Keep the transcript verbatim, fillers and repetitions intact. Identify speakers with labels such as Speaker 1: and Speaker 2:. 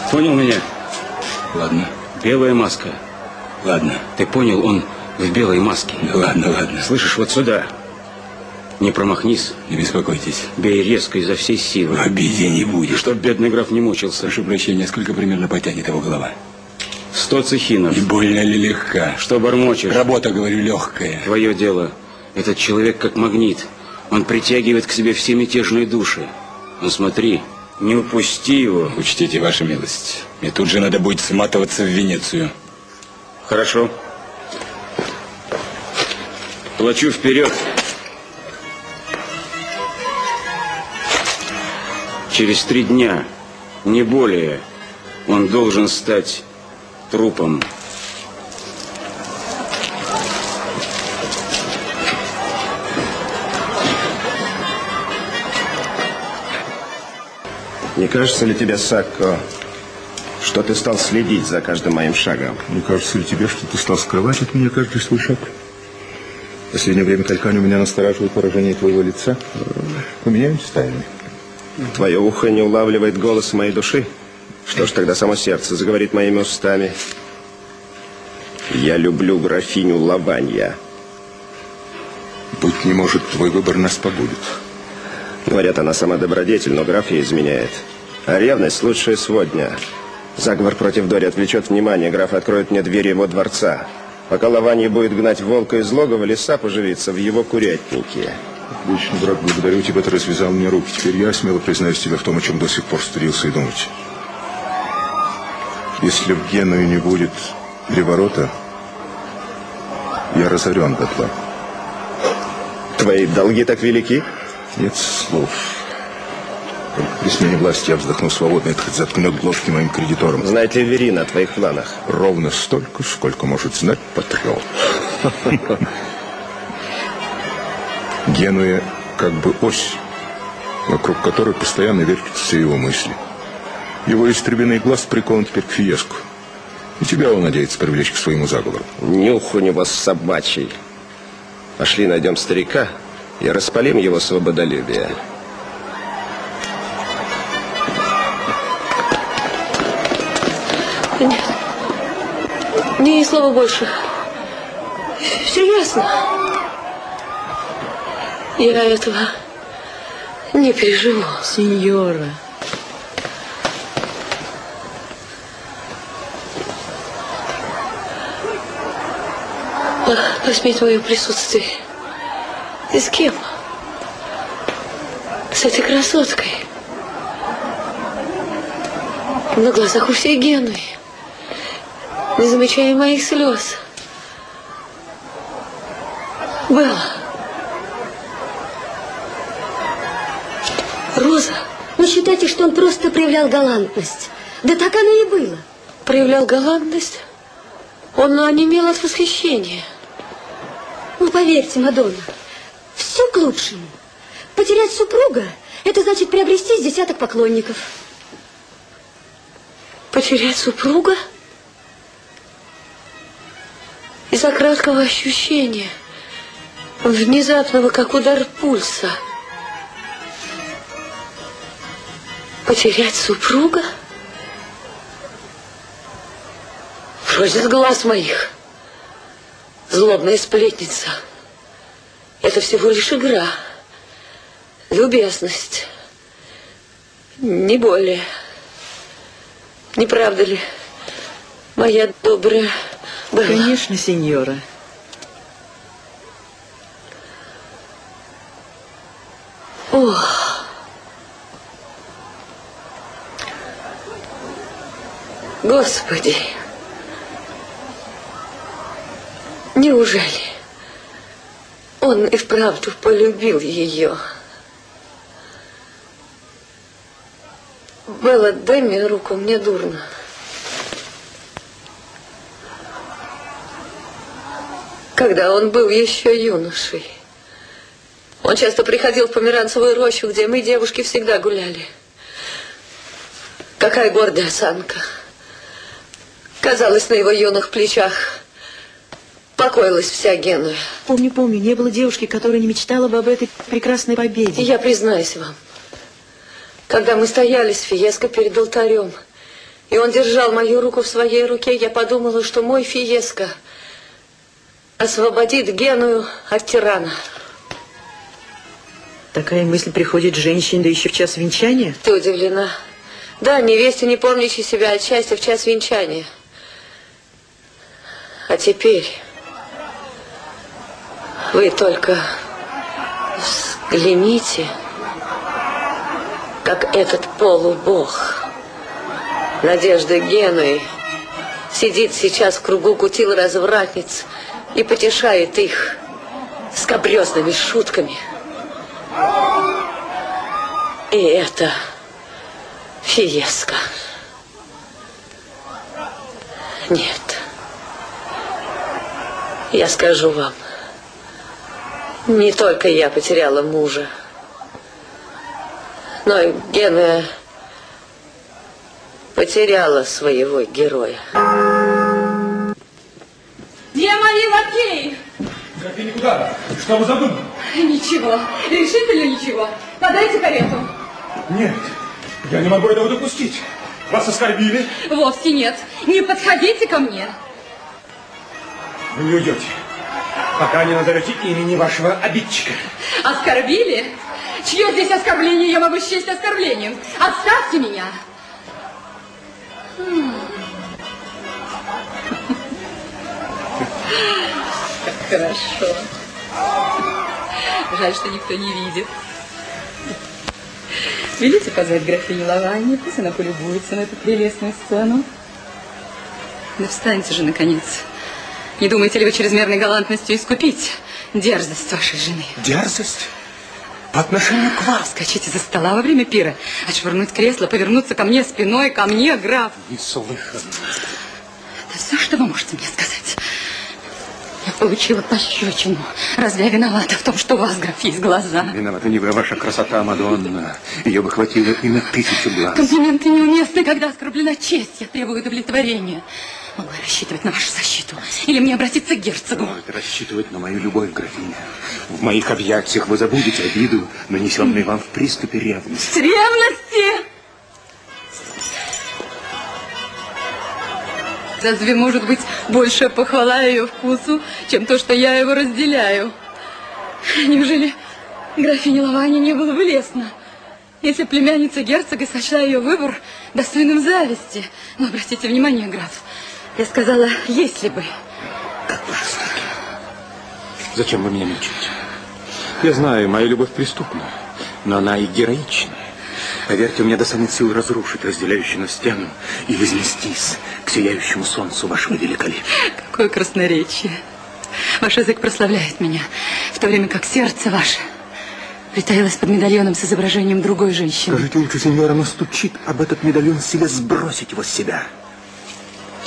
Speaker 1: Понял меня?
Speaker 2: Ладно.
Speaker 1: Белая маска.
Speaker 2: Ладно.
Speaker 1: Ты понял, он в белой маске.
Speaker 2: Да ладно, ладно.
Speaker 1: Слышишь, вот сюда. Не промахнись.
Speaker 2: Не беспокойтесь.
Speaker 1: Бей резко изо всей силы.
Speaker 2: В обиде не будет.
Speaker 1: Чтоб бедный граф не мучился.
Speaker 2: Прошу прощения, сколько примерно потянет его голова?
Speaker 1: Сто цехинов.
Speaker 2: И больно ли легка?
Speaker 1: Что бормочешь?
Speaker 2: Работа, говорю, легкая.
Speaker 1: Твое дело. Этот человек как магнит. Он притягивает к себе все мятежные души. Ну смотри, не упусти его.
Speaker 2: Учтите, ваша милость. Мне тут же надо будет сматываться в Венецию.
Speaker 1: Хорошо. Плачу вперед. Через три дня, не более, он должен стать трупом.
Speaker 3: Не кажется ли тебе, Сакко, что ты стал следить за каждым моим шагом?
Speaker 4: Не кажется ли тебе, что ты стал скрывать от меня каждый свой шаг? В последнее время, Калькань, у меня настораживает выражение твоего лица. Поменяемся тайны.
Speaker 3: Твое ухо не улавливает голос моей души? Что ж, тогда само сердце заговорит моими устами. Я люблю графиню Лаванья.
Speaker 4: Быть не может, твой выбор нас погубит.
Speaker 3: Говорят, она сама добродетель, но граф ей изменяет. А ревность лучшая сводня. Заговор против Дори отвлечет внимание. Граф откроет мне дверь его дворца. Пока Лаванья будет гнать волка из логова, лиса поживится в его курятнике.
Speaker 4: Лично, брат, благодарю тебя, ты развязал мне руки. Теперь я смело признаюсь тебе в том, о чем до сих пор стыдился и думать. Если в Генуе не будет переворота, я разорен дотла.
Speaker 3: Твои долги так велики?
Speaker 4: Нет слов. Только при смене власти я вздохну свободно, это хоть заткнет глотки моим кредиторам.
Speaker 3: Знает ли Верина о твоих планах?
Speaker 4: Ровно столько, сколько может знать патриот. Генуя как бы ось, вокруг которой постоянно вертятся все его мысли. Его истребиный глаз прикован теперь к Фиеску. И тебя он надеется привлечь к своему заговору.
Speaker 3: Нюх у него собачий. Пошли найдем старика и распалим его свободолюбие.
Speaker 5: Нет. Ни слова больше. Все ясно. Я этого не переживу.
Speaker 6: Сеньора.
Speaker 5: Посметь мое присутствие. И с кем? С этой красоткой. На глазах у всей Генуи. Не замечая моих слез. Белла. Роза.
Speaker 7: Вы считаете, что он просто проявлял галантность? Да так оно и было.
Speaker 5: Проявлял галантность? Он онемел от восхищения.
Speaker 7: Ну, поверьте, Мадонна, все к лучшему. Потерять супруга – это значит приобрести с десяток поклонников.
Speaker 5: Потерять супруга? Из-за краткого ощущения, внезапного, как удар пульса. Потерять супруга? Прочь с глаз моих. Злобная сплетница. Это всего лишь игра. Любезность. Не более. Не правда ли, моя добрая Белла?
Speaker 6: Конечно, сеньора.
Speaker 5: Ох. Господи. Неужели он и вправду полюбил ее? Белла, дай мне руку, мне дурно. Когда он был еще юношей, он часто приходил в Померанцевую рощу, где мы, девушки, всегда гуляли. Какая гордая осанка. Казалось, на его юных плечах покоилась вся Генуя.
Speaker 6: Помню, помню, не было девушки, которая не мечтала бы об этой прекрасной победе.
Speaker 5: И я признаюсь вам, когда мы стояли с Фиеско перед алтарем, и он держал мою руку в своей руке, я подумала, что мой Фиеско освободит Геную от тирана.
Speaker 6: Такая мысль приходит женщине, да еще в час венчания?
Speaker 5: Ты удивлена? Да, невесте, не помнящей себя от счастья в час венчания. А теперь вы только взгляните, как этот полубог Надежды Генуи сидит сейчас в кругу кутил развратниц и потешает их скабрезными шутками. И это Фиеско. Нет. Я скажу вам, не только я потеряла мужа, но и Генуя потеряла своего героя.
Speaker 8: Где мои лакеи?
Speaker 2: Графиня, куда? Что вы забыли?
Speaker 8: Ничего, решительно ничего. Подайте карету.
Speaker 2: Нет, я не могу этого допустить. Вас оскорбили?
Speaker 8: Вовсе нет. Не подходите ко мне.
Speaker 2: Вы не уйдете, пока не назовете имени вашего обидчика.
Speaker 8: Оскорбили? Чье здесь оскорбление я могу счесть оскорблением? Отставьте меня. Как хорошо. Жаль, что никто не видит. Велите позвать графиню Лаванни, пусть она полюбуется на эту прелестную сцену. Да встаньте же, наконец. Не думаете ли вы чрезмерной галантностью искупить дерзость вашей жены?
Speaker 2: Дерзость? По отношению к вас?
Speaker 8: Скачите за стола во время пира, отшвырнуть кресло, повернуться ко мне спиной, ко мне, граф.
Speaker 2: Неслыханно.
Speaker 8: Это все, что вы можете мне сказать. Я получила пощечину. Разве я виновата в том, что у вас, граф, есть глаза?
Speaker 9: Виновата не вы, а ваша красота, Мадонна. Ее бы хватило и на тысячу глаз.
Speaker 8: Комплименты неуместны, когда оскорблена честь. Я требую удовлетворения. Могу я рассчитывать на вашу защиту? Или мне обратиться к герцогу?
Speaker 9: Можете рассчитывать на мою любовь, графиня. В моих объятиях вы забудете обиду, нанесенную вам в приступе ревности.
Speaker 8: Ревности? Разве может быть большая похвала ее вкусу, чем то, что я его разделяю? Неужели графине Лаванни не было бы лестно, если племянница герцога сочла ее выбор достойным зависти? Но обратите внимание, граф, я сказала, если бы.
Speaker 9: Как вы жестоки. Зачем вы меня мучаете? Я знаю, моя любовь преступна, но она и героична. Поверьте, у меня достанет сил разрушить разделяющую нас стену и вознестись к сияющему солнцу вашего великолепия.
Speaker 8: Какое красноречие. Ваш язык прославляет меня, в то время как сердце ваше притаилось под медальоном с изображением другой женщины.
Speaker 9: Скажите лучше, сеньора, но стучит об этот медальон, силя сбросить его с себя.